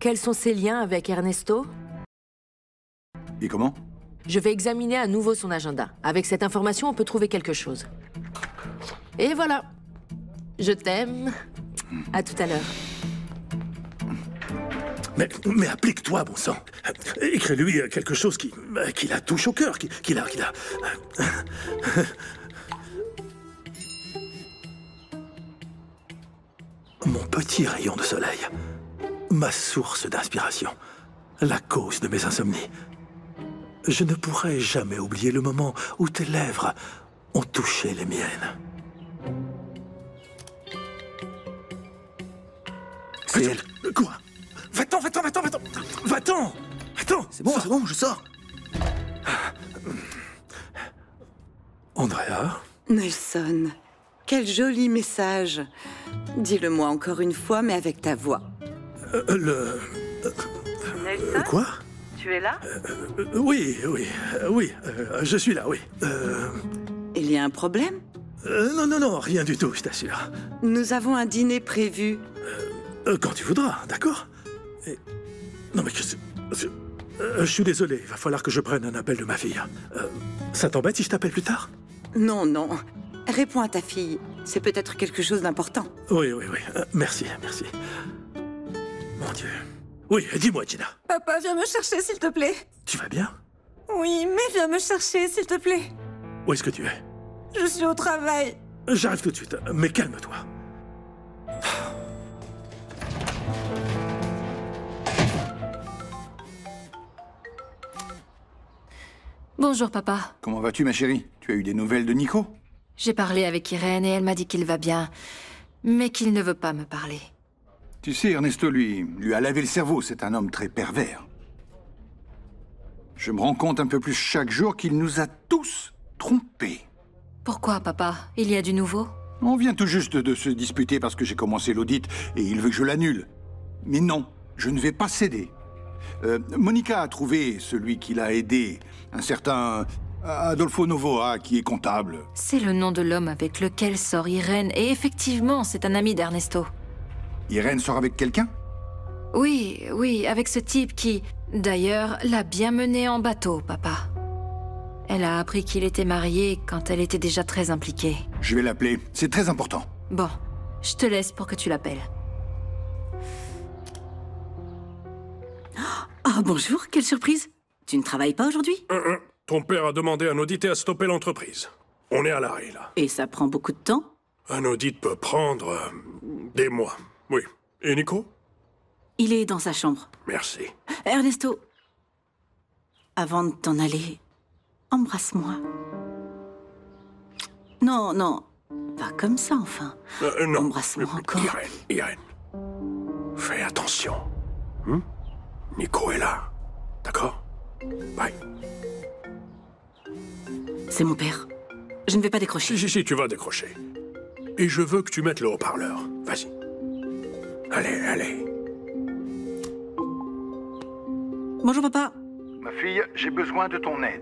quels sont ses liens avec Ernesto? Et comment? Je vais examiner à nouveau son agenda. Avec cette information, on peut trouver quelque chose. Et voilà. Je t'aime. À tout à l'heure. Mais applique-toi, bon sang. Écris-lui quelque chose qui la touche au cœur, qui la... Mon petit rayon de soleil. Ma source d'inspiration. La cause de mes insomnies. Je ne pourrai jamais oublier le moment où tes lèvres ont touché les miennes. C'est elle. Quoi? Va-t'en! Va-t'en! Attends! C'est bon, je sors. Andrea? Nelson, quel joli message. Dis-le-moi encore une fois, mais avec ta voix. Nelson? Quoi? Tu es là? Oui, je suis là, oui. Il y a un problème? Non, rien du tout, je t'assure. Nous avons un dîner prévu. Quand tu voudras, d'accord? Non, mais je suis désolé, il va falloir que je prenne un appel de ma fille. Ça t'embête si je t'appelle plus tard? Non. Réponds à ta fille. C'est peut-être quelque chose d'important. Oui. Merci. Mon Dieu. Oui, dis-moi, Gina. Papa, viens me chercher, s'il te plaît. Tu vas bien? Oui, mais viens me chercher, s'il te plaît. Où est-ce que tu es? Je suis au travail. J'arrive tout de suite, mais calme-toi. Bonjour, papa. Comment vas-tu, ma chérie? Tu as eu des nouvelles de Nico? J'ai parlé avec Irène et elle m'a dit qu'il va bien, mais qu'il ne veut pas me parler. Tu sais, Ernesto, lui a lavé le cerveau. C'est un homme très pervers. Je me rends compte un peu plus chaque jour qu'il nous a tous trompés. Pourquoi, papa? Il y a du nouveau? On vient tout juste de se disputer parce que j'ai commencé l'audit et il veut que je l'annule. Mais non, je ne vais pas céder. Monica a trouvé celui qui l'a aidé, un certain Adolfo Novoa, qui est comptable. C'est le nom de l'homme avec lequel sort Irène, et effectivement, c'est un ami d'Ernesto. Irène sort avec quelqu'un? Oui, avec ce type qui, d'ailleurs, l'a bien mené en bateau, papa. Elle a appris qu'il était marié quand elle était déjà très impliquée. Je vais l'appeler, c'est très important. Bon, je te laisse pour que tu l'appelles. Ah, bonjour, quelle surprise. Tu ne travailles pas aujourd'hui? Ton père a demandé à un audit et a stoppé l'entreprise. On est à l'arrêt, là. Et ça prend beaucoup de temps? Un audit peut prendre des mois, oui. Et Nico? Il est dans sa chambre. Merci. Ernesto, avant de t'en aller, embrasse-moi. Non, pas comme ça, enfin. Non. Embrasse-moi encore. Irène. Fais attention. Nico est là. D'accord? Bye. C'est mon père. Je ne vais pas décrocher. Si, tu vas décrocher. Et je veux que tu mettes le haut-parleur. Vas-y. Allez. Bonjour, papa. Ma fille, j'ai besoin de ton aide.